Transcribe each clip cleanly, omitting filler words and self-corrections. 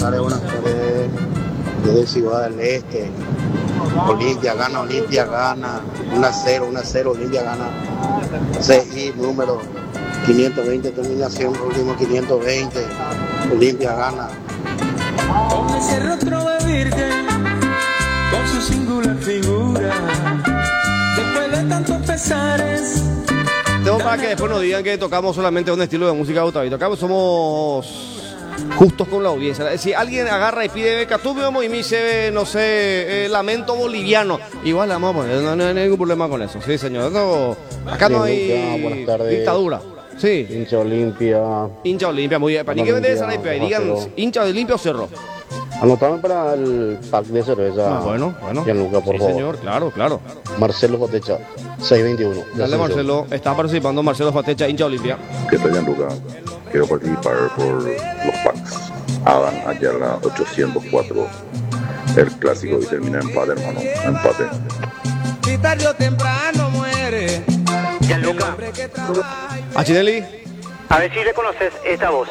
buenas tardes. Desde Ciudad del Este. Olimpia gana, 1-0, Olimpia gana. CI número 520, terminación, último 520. Olimpia gana. Con ese rostro de virgen, con su singular figura, después de tantos pesares. Tengo para que después nos digan que tocamos solamente un estilo de música, Gustavo. Tocamos, somos justos con la audiencia. Si alguien agarra y pide beca, tú mismo y me dice, no sé, lamento boliviano, igual le vamos a poner, no hay ningún problema con eso. Sí, señor. No, acá no hay dictadura. Sí. Hincha Olimpia. Hincha Olimpia, muy bien. Para ni que vende esa y digan hincha de Olimpia o Cerro. Anotame para el pack de cerveza. Bueno. Gianluca, por favor. Señor, claro. Marcelo Fatecha, 621. Dale, Marcelo. Está participando Marcelo Fatecha, hincha Olimpia. ¿Qué tal, Gianluca? Quiero participar por los packs. Hagan allá la 804. El clásico y termina en empate, hermano. Empate. Si tarde o temprano muere. Gianluca, Achinelli. a ver si reconoces esta voz.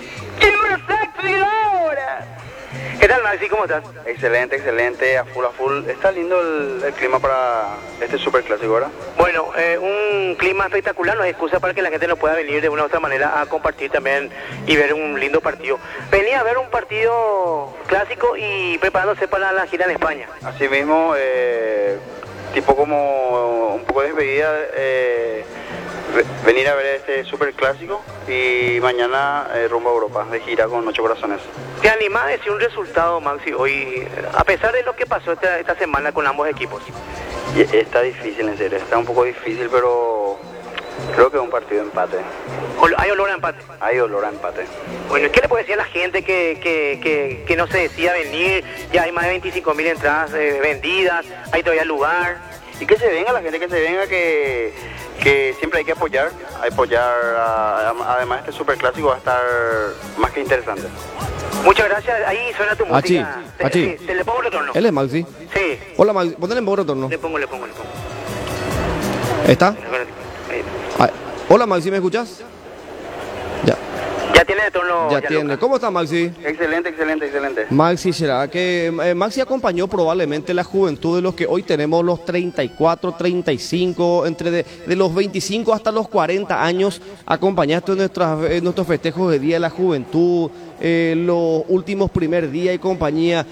¿Qué tal, Maxi? ¿Cómo estás? Excelente, a full. Está lindo el clima para este superclásico, ¿verdad? Bueno, un clima espectacular, no hay excusa para que la gente no pueda venir de una u otra manera a compartir también y ver un lindo partido. Venía a ver un partido clásico y preparándose para la gira en España. Así mismo, tipo como un poco de despedida, venir a ver este superclásico y mañana rumbo a Europa, de gira con 8 corazones. ¿Te animás a decir un resultado, Maxi, hoy, a pesar de lo que pasó esta semana con ambos equipos? Y está difícil, en serio, está un poco difícil, pero creo que es un partido de empate. ¿Hay olor a empate? Hay olor a empate. Bueno, ¿qué le puede decir a la gente que no se decida venir? Ya hay más de 25.000 entradas vendidas, hay todavía lugar. Y que se venga la gente, que siempre hay que apoyar, además este superclásico va a estar más que interesante. Muchas gracias, ahí suena tu música. Pachi. ¿Te le pongo el retorno? Él es Maxi. Sí. Hola, Maxi, ponle en modo retorno. Le pongo. ¿Está? Hola, Maxi, ¿me escuchas? Ya tiene retorno. Ya tiene. ¿Cómo está, Maxi? Excelente. Maxi, será que Maxi acompañó probablemente la juventud de los que hoy tenemos los 34, 35, entre de los 25 hasta los 40 años. Acompañaste en nuestros festejos de Día de la Juventud, los últimos primer día y compañía.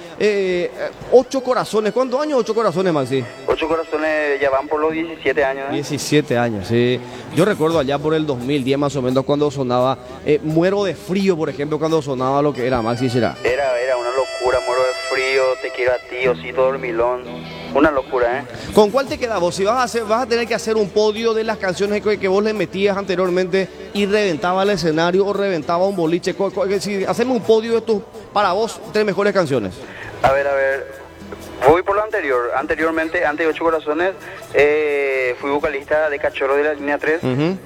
8 corazones. ¿Cuántos años 8 corazones, Maxi? 8 corazones ya van por los 17 años. 17 años, sí. Yo recuerdo allá por el 2010 más o menos cuando sonaba Muero de frío, por ejemplo, cuando sonaba lo que era Maxi será. Era una locura, Muero de frío, Te quiero a ti, Osito Dormilón. Una locura, ¿eh? ¿Con cuál te queda vos? Si vas a tener que hacer un podio de las canciones que vos le metías anteriormente y reventaba el escenario o reventaba un boliche. Si hacemos un podio de tus, para vos, 3 mejores canciones. A ver. Voy por lo anterior. Anteriormente, antes de 8 corazones, fui vocalista de Cachorro de la línea 3.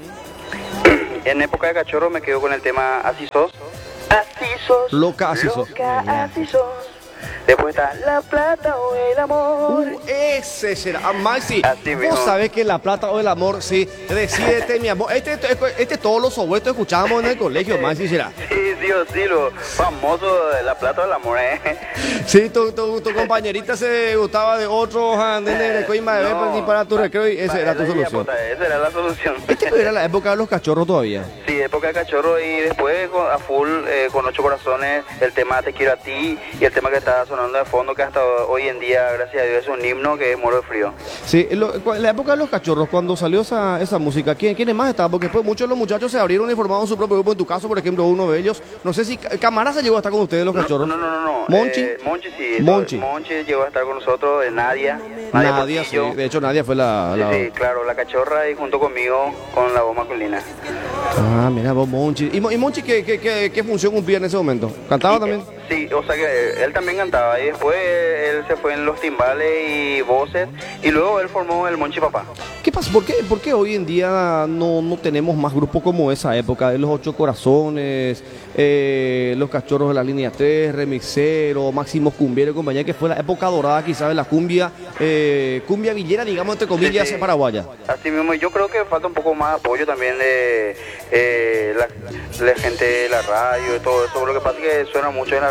En época de Cachorro me quedo con el tema Así sos. Así sos. Loca, así sos. Así sos. Después está La Plata o el Amor. Ese será. Maxi, Así mismo. vos sabés que La Plata o el Amor, sí. Decídete, mi amor. Este todos los sobuetos escuchábamos en el colegio, Maxi será. Sí, lo famoso de La Plata o el Amor, ¿eh? Sí, tu compañerita se gustaba de otros, de coima de ver ni para tu recreo y esa era tu solución. Esa era la solución. Este era la época de los cachorros todavía. Sí, época de Cachorro y después a full con 8 corazones, el tema Te quiero a ti y el tema que está sonando de fondo que hasta hoy en día, gracias a Dios, es un himno que es Muero de frío. Sí, en la época de los cachorros, cuando salió esa música, ¿quiénes más estaban? Porque después muchos de los muchachos se abrieron y formaron su propio grupo. En tu caso, por ejemplo, uno de ellos, no sé si Camara se llegó a estar con ustedes, los cachorros. No. ¿Monchi? Monchi sí. Monchi llegó a estar con nosotros, Nadia, sí. De hecho, Nadia fue la... Sí, claro, la cachorra y junto conmigo con la voz masculina. Ah, mira vos, Monchi. ¿Y Monchi qué función cumplía en ese momento? ¿Cantaba también? Sí, o sea que él también cantaba y después él se fue en los timbales y voces y luego él formó el Monchi Papá. ¿Qué pasa? ¿Por qué hoy en día no tenemos más grupos como esa época de los 8 corazones, los cachorros de la línea 3, Remixero, Máximo Cumbiero y compañía, que fue la época dorada quizás de la cumbia villera, digamos entre comillas, sí. Paraguaya? Así mismo, yo creo que falta un poco más de apoyo también de la gente de la radio y todo eso, lo que pasa es que suena mucho en la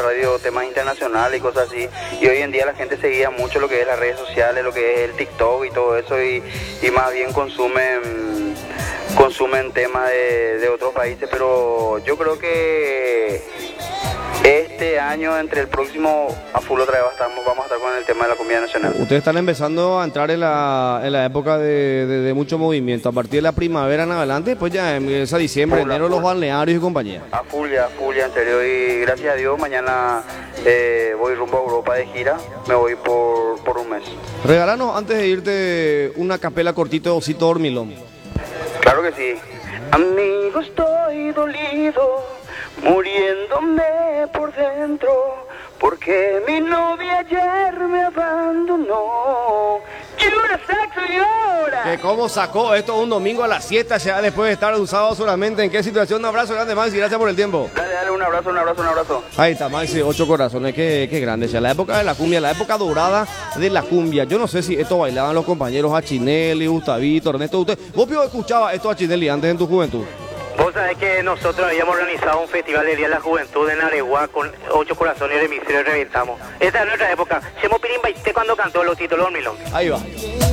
radio temas internacionales y cosas así. Y hoy en día la gente seguía mucho lo que es las redes sociales, lo que es el TikTok y todo eso, y más bien consumen temas de otros países. Pero yo creo que este año, entre el próximo, a full otra vez vamos a estar con el tema de la comida nacional. Ustedes están empezando a entrar en la época de mucho movimiento. A partir de la primavera en adelante, después ya empieza diciembre, Full, enero, full. los balnearios y compañía. A full ya, en serio. Y gracias a Dios, mañana voy rumbo a Europa de gira. Me voy por un mes. Regalanos, antes de irte, una capela cortito de Osito Dormilón. Claro que sí. Amigo, estoy dolido, muriéndome por dentro, porque mi novia ayer me abandonó. Llora, sexo, llora. Que cómo sacó esto un domingo a las 7, ya después de estar un sábado solamente. ¿En qué situación? Un abrazo grande, Maxi, gracias por el tiempo. Dale, un abrazo. Ahí está, Maxi, 8 corazones, qué grande. Ya la época de la cumbia, la época dorada de la cumbia. Yo no sé si esto bailaban los compañeros Achinelli, Gustavito, Ernesto. ¿Vos, Pío, escuchabas esto Achinelli antes en tu juventud? Vos sabés que nosotros habíamos organizado un festival de Día de la Juventud en Areguá con 8 corazones de miseria y reventamos. Esa es nuestra época. Chemo Pirimbaité cuando cantó los títulos Dormilón. Ahí va.